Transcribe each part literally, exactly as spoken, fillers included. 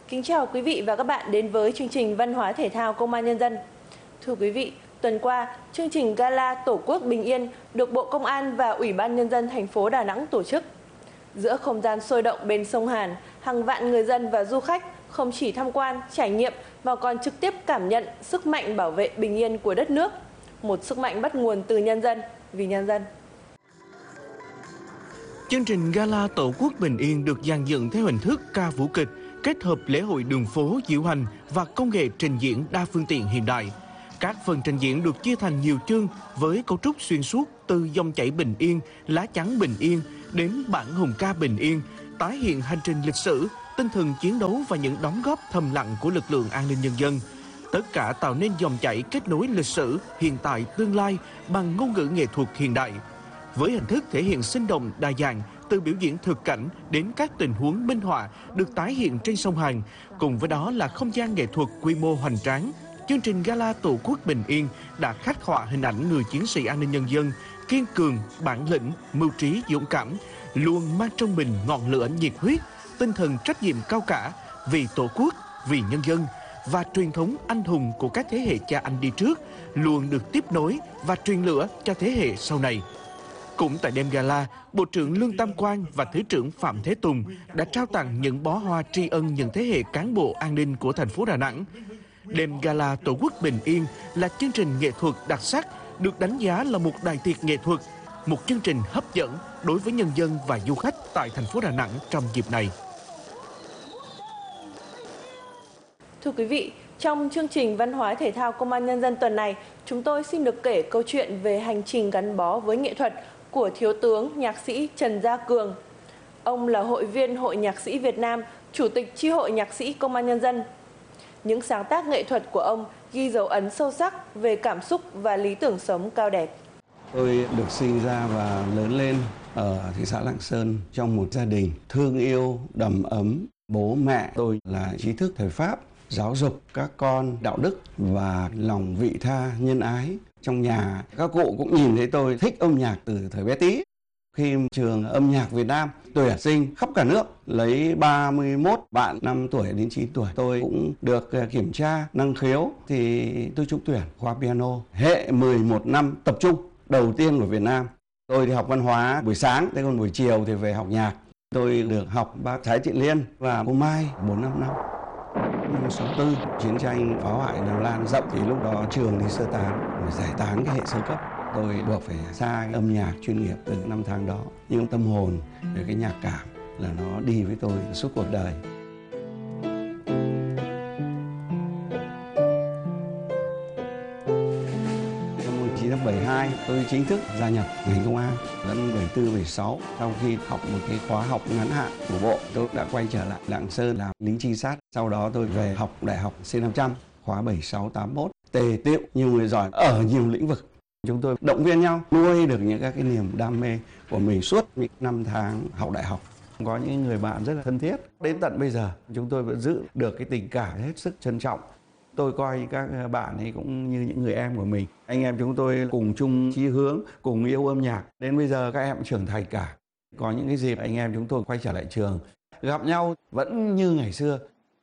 Kính chào quý vị và các bạn đến với chương trình Văn hóa Thể thao Công an Nhân dân. Thưa quý vị, tuần qua, chương trình Gala Tổ quốc Bình yên được Bộ Công an và Ủy ban Nhân dân thành phố Đà Nẵng tổ chức. Giữa không gian sôi động bên sông Hàn, hàng vạn người dân và du khách không chỉ tham quan, trải nghiệm mà còn trực tiếp cảm nhận sức mạnh bảo vệ bình yên của đất nước. Một sức mạnh bắt nguồn từ nhân dân, vì nhân dân. Chương trình Gala Tổ quốc Bình yên được dàn dựng theo hình thức ca vũ kịch, kết hợp lễ hội đường phố, diễu hành và công nghệ trình diễn đa phương tiện hiện đại. Các phần trình diễn được chia thành nhiều chương với cấu trúc xuyên suốt từ dòng chảy bình yên, lá chắn bình yên đến bản hùng ca bình yên, tái hiện hành trình lịch sử, tinh thần chiến đấu và những đóng góp thầm lặng của lực lượng an ninh nhân dân. Tất cả tạo nên dòng chảy kết nối lịch sử, hiện tại, tương lai bằng ngôn ngữ nghệ thuật hiện đại. Với hình thức thể hiện sinh động đa dạng, từ biểu diễn thực cảnh đến các tình huống minh họa được tái hiện trên sông Hàn, cùng với đó là không gian nghệ thuật quy mô hoành tráng. Chương trình Gala Tổ quốc Bình yên đã khắc họa hình ảnh người chiến sĩ an ninh nhân dân kiên cường, bản lĩnh, mưu trí, dũng cảm, luôn mang trong mình ngọn lửa nhiệt huyết, tinh thần trách nhiệm cao cả vì Tổ quốc, vì nhân dân, và truyền thống anh hùng của các thế hệ cha anh đi trước luôn được tiếp nối và truyền lửa cho thế hệ sau này. Cũng tại đêm gala, Bộ trưởng Lương Tam Quang và Thứ trưởng Phạm Thế Tùng đã trao tặng những bó hoa tri ân những thế hệ cán bộ an ninh của thành phố Đà Nẵng. Đêm gala Tổ quốc Bình yên là chương trình nghệ thuật đặc sắc, được đánh giá là một đại tiệc nghệ thuật, một chương trình hấp dẫn đối với nhân dân và du khách tại thành phố Đà Nẵng trong dịp này. Thưa quý vị, trong chương trình Văn hóa Thể thao Công an Nhân dân tuần này, chúng tôi xin được kể câu chuyện về hành trình gắn bó với nghệ thuật của Thiếu tướng Nhạc sĩ Trần Gia Cường. Ông là hội viên Hội Nhạc sĩ Việt Nam, Chủ tịch Chi hội Nhạc sĩ Công an Nhân dân. Những sáng tác nghệ thuật của ông ghi dấu ấn sâu sắc về cảm xúc và lý tưởng sống cao đẹp. Tôi được sinh ra và lớn lên ở thị xã Lạng Sơn trong một gia đình thương yêu, đầm ấm. Bố mẹ tôi là trí thức thời Pháp, giáo dục các con đạo đức và lòng vị tha nhân ái. Trong nhà, các cụ cũng nhìn thấy tôi thích âm nhạc từ thời bé tí. Khi trường âm nhạc Việt Nam tuyển sinh khắp cả nước, lấy ba mươi mốt bạn năm tuổi đến chín tuổi, tôi cũng được kiểm tra năng khiếu thì tôi trúng tuyển khoa piano. Hệ mười một năm tập trung đầu tiên của Việt Nam. Tôi thì học văn hóa buổi sáng, thế còn buổi chiều thì về học nhạc. Tôi được học bác Thái Thị Liên và cô Mai bốn năm năm. Năm sáu tư, chiến tranh phá hoại Đài Loan rộng thì lúc đó trường đi sơ tán, để giải tán cái hệ sơ cấp. Tôi buộc phải xa âm nhạc chuyên nghiệp từ năm tháng đó. Nhưng tâm hồn về cái nhạc cảm là nó đi với tôi suốt cuộc đời. Năm một nghìn chín trăm bảy mươi hai, tôi chính thức gia nhập ngành công an. Năm bảy mươi tư, bảy mươi sáu, sau khi học một cái khóa học ngắn hạn của Bộ, tôi đã quay trở lại Lạng Sơn làm lính trinh sát. Sau đó tôi về học đại học C năm trăm, khóa bảy mươi sáu, tám mươi mốt. Tề tiệu nhiều người giỏi ở nhiều lĩnh vực. Chúng tôi động viên nhau, nuôi được những các cái niềm đam mê của mình suốt những năm tháng học đại học. Có những người bạn rất là thân thiết. Đến tận bây giờ, chúng tôi vẫn giữ được cái tình cảm hết sức trân trọng. Tôi coi các bạn ấy cũng như những người em của mình. Anh em chúng tôi cùng chung chí hướng, cùng yêu âm nhạc. Đến bây giờ các em trưởng thành cả. Có những cái dịp anh em chúng tôi quay trở lại trường, gặp nhau vẫn như ngày xưa.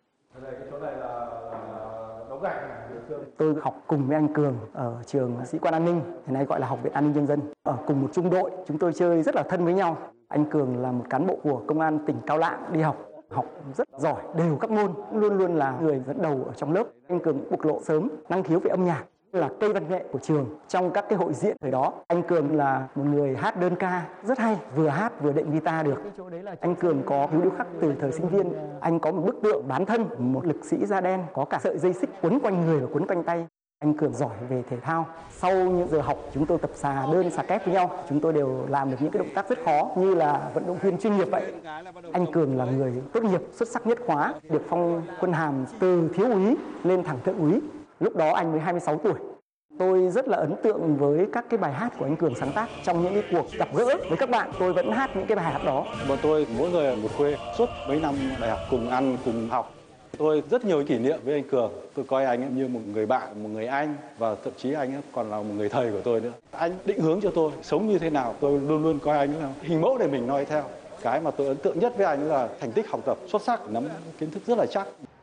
Tôi học cùng với anh Cường ở trường Sĩ quan An ninh, hiện nay gọi là Học viện An ninh Nhân dân. Ở cùng một trung đội, chúng tôi chơi rất là thân với nhau. Anh Cường là một cán bộ của Công an tỉnh Cao Lãng, đi học, học rất giỏi, đều các môn, luôn luôn là người dẫn đầu ở trong lớp. Anh Cường bộc lộ sớm năng khiếu về âm nhạc, là cây văn nghệ của trường. Trong các cái hội diễn thời đó, anh Cường là một người hát đơn ca rất hay, vừa hát vừa đệm guitar được. Anh Cường có khiếu điêu khắc từ thời sinh viên. Anh có một bức tượng bán thân, một lực sĩ da đen, có cả sợi dây xích quấn quanh người và quấn quanh tay. Anh Cường giỏi về thể thao. Sau những giờ học, chúng tôi tập xà đơn, xà kép với nhau. Chúng tôi đều làm được những cái động tác rất khó như là vận động viên chuyên nghiệp vậy. Anh Cường là người tốt nghiệp xuất sắc nhất khóa, được phong quân hàm từ thiếu úy lên thẳng thượng úy. Lúc đó anh mới hai mươi sáu tuổi. Tôi rất là ấn tượng với các cái bài hát của anh Cường sáng tác. Trong những cái cuộc gặp gỡ với các bạn, tôi vẫn hát những cái bài hát đó. Bọn tôi mỗi người ở một quê, suốt mấy năm đại học cùng ăn, cùng học. Tôi rất nhiều kỷ niệm với anh Cường. Tôi coi anh như một người bạn, một người anh, và thậm chí anh còn là một người thầy của tôi nữa. Anh định hướng cho tôi sống như thế nào, tôi luôn luôn coi anh là hình mẫu để mình noi theo. Cái mà tôi ấn tượng nhất với anh là thành tích học tập xuất sắc, nắm kiến thức rất là chắc.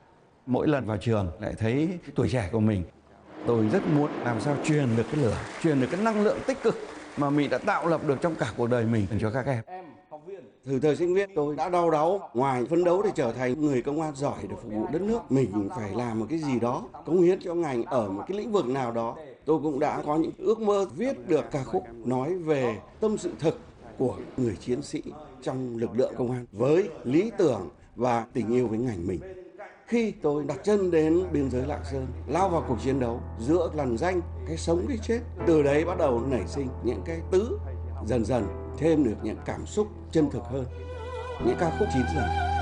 Mỗi lần vào trường lại thấy cái tuổi trẻ của mình. Tôi rất muốn làm sao truyền được cái lửa, truyền được cái năng lượng tích cực mà mình đã tạo lập được trong cả cuộc đời mình cho các em. Từ thời sinh viên tôi đã đau đáu, ngoài phấn đấu để trở thành người công an giỏi để phục vụ đất nước, mình phải làm một cái gì đó, cống hiến cho ngành ở một cái lĩnh vực nào đó. Tôi cũng đã có những ước mơ viết được ca khúc nói về tâm sự thực của người chiến sĩ trong lực lượng công an với lý tưởng và tình yêu với ngành mình. Khi tôi đặt chân đến biên giới Lạng Sơn, lao vào cuộc chiến đấu giữa lằn ranh, cái sống cái chết, từ đấy bắt đầu nảy sinh những cái tứ, dần dần thêm được những cảm xúc chân thực hơn, những ca khúc chín dần.